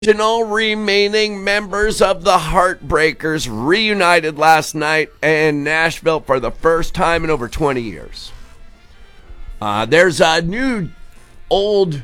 Original remaining members of the Heartbreakers reunited last night in Nashville for the first time in over 20 years. There's a new old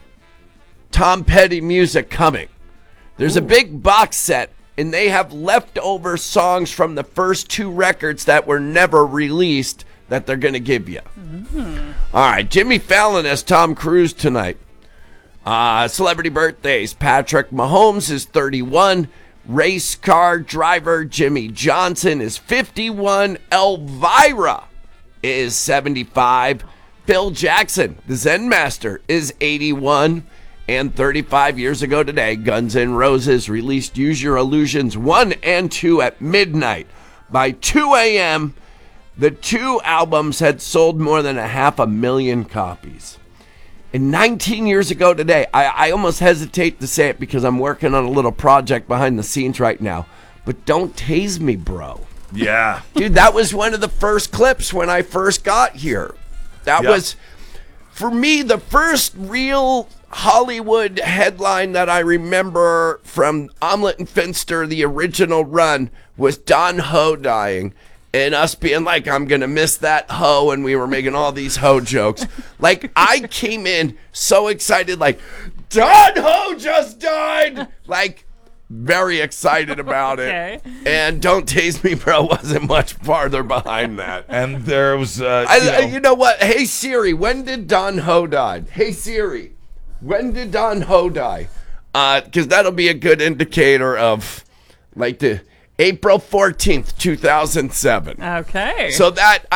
Tom Petty music coming. There's a big box set, and they have leftover songs from the first two records that were never released that they're going to give you. All right, Jimmy Fallon has Tom Cruise tonight. Celebrity birthdays. Patrick Mahomes is 31. Race car driver Jimmy Johnson is 51. Elvira is 75. Phil Jackson, the Zen Master, is 81. And 35 years ago today, Guns N' Roses released Use Your Illusions 1 and 2 at midnight. By 2 a.m., the two albums had sold more than 500,000 copies. And 19 years ago today, I almost hesitate to say it because I'm working on a little project behind the scenes right now, but don't tase me, bro. Yeah. Dude, that was one of the first clips when I first got here. That was, for me, the first real Hollywood headline that I remember from Omelette and Finster, the original run, was Don Ho dying. And us being like, I'm going to miss that hoe, and we were making all these hoe jokes. Like, I came in so excited, like, Don Ho just died! Like, very excited about it. And Don't Tase Me, Bro wasn't much farther behind that. And there was, you know what? Hey, Siri, when did Don Ho die? Hey, Siri, when did Don Ho die? Because that'll be a good indicator of, like, the April 14th, 2007. Okay. So that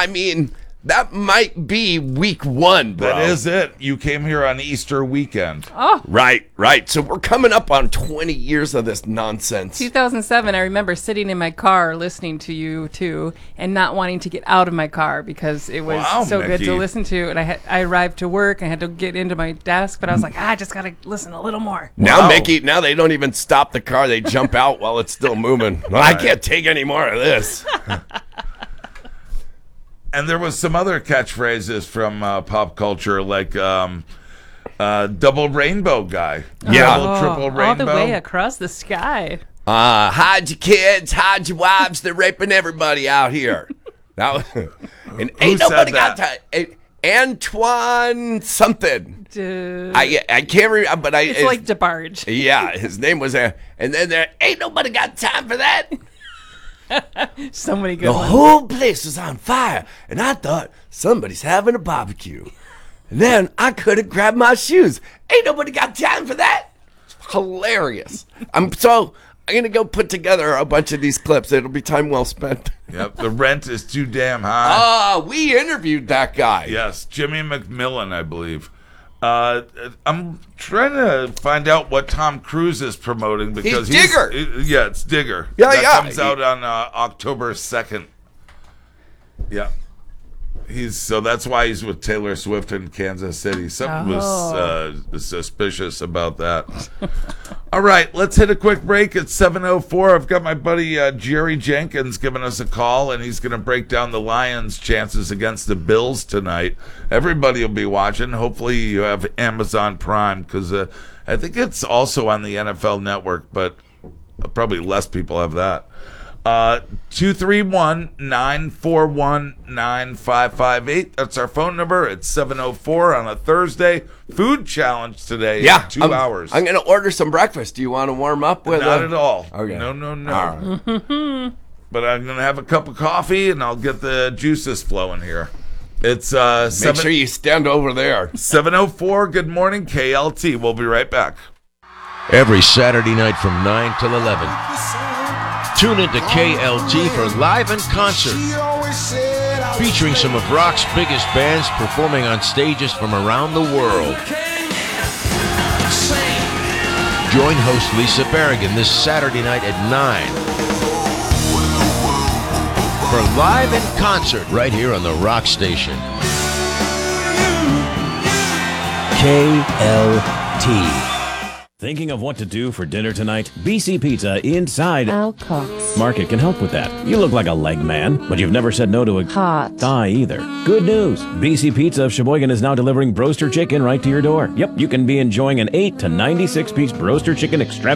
might be week one, bro. That is it. You came here on Easter weekend. Oh. Right. So we're coming up on 20 years of this nonsense. 2007, I remember sitting in my car listening to you two and not wanting to get out of my car because it was so Mickey. good to listen to. And I arrived to work and I had to get into my desk, but I was like, I just got to listen a little more. Now, Mickey, now they don't even stop the car. They jump out while it's still moving. I can't take any more of this. And there was some other catchphrases from pop culture, like double rainbow guy. Yeah. Double, triple rainbow. All the way across the sky. Hide your kids, hide your wives. They're raping everybody out here. That was, and ain't nobody got time. Antoine something. I can't remember, but it's like DeBarge. Yeah, his name was and then there ain't nobody got time for that. So many good The ones. whole place was on fire, and I thought somebody's having a barbecue. And then I could have grabbed my shoes. Ain't nobody got time for that. Hilarious. I'm gonna go put together a bunch of these clips. It'll be time well spent. Yep, the rent is too damn high. We interviewed that guy. Yes, Jimmy McMillan, I believe. I'm trying to find out what Tom Cruise is promoting because he's Digger. It's Digger. Yeah, that comes out on October 2nd. Yeah. So that's why he's with Taylor Swift in Kansas City. Something was suspicious about that. All right, let's hit a quick break at 7:04. I've got my buddy Jerry Jenkins giving us a call, and he's going to break down the Lions' chances against the Bills tonight. Everybody will be watching. Hopefully you have Amazon Prime because I think it's also on the NFL Network, but probably less people have that. 231-941-9558. That's our phone number. It's 7:04 on a Thursday. Food challenge today. Yeah, 2 hours. I'm gonna order some breakfast. Do you want to warm up with? Not at all. Okay. No. All right. But I'm gonna have a cup of coffee and I'll get the juices flowing here. It's Make sure you stand over there. 7:04. Good morning, KLT. We'll be right back. Every Saturday night from 9 till 11. Tune into KLT for Live in Concert, featuring some of rock's biggest bands performing on stages from around the world. Join host Lisa Berrigan this Saturday night at 9 for Live in Concert right here on the Rock Station. KLT. Thinking of what to do for dinner tonight? BC Pizza inside Al Cox. Market can help with that. You look like a leg man, but you've never said no to a Hot. thigh either. Good news. BC Pizza of Sheboygan is now delivering broaster chicken right to your door. Yep, you can be enjoying an 8 to 96 piece broaster chicken extravaganza